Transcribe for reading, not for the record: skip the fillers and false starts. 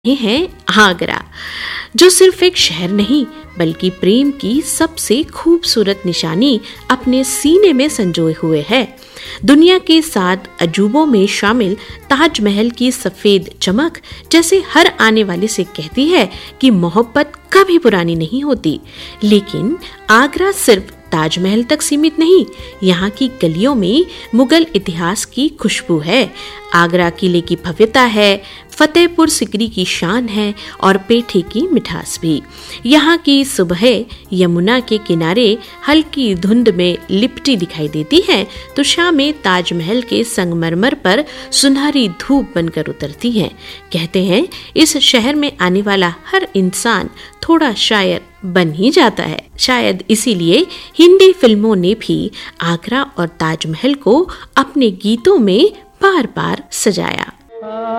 ये है आगरा, जो सिर्फ एक शहर नहीं बल्कि प्रेम की सबसे खूबसूरत निशानी अपने सीने में संजोए हुए है। दुनिया के 7 अजूबों में शामिल ताजमहल की सफेद चमक जैसे हर आने वाले से कहती है कि मोहब्बत कभी पुरानी नहीं होती। लेकिन आगरा सिर्फ ताजमहल तक सीमित नहीं, यहाँ की गलियों में मुगल इतिहास की खुशबू है। आगरा किले की भव्यता है, फतेहपुर सिकरी की शान है और पेठे की मिठास भी। यहाँ की सुबह यमुना के किनारे हल्की धुंध में लिपटी दिखाई देती है तो शामें ताजमहल के संगमरमर पर सुनहरी धूप बनकर उतरती हैं। कहते हैं इस शहर में आने वाला हर इंसान थोड़ा शायर बन ही जाता है। शायद इसीलिए हिंदी फिल्मों ने भी आगरा और ताजमहल को अपने गीतों में बार बार सजाया।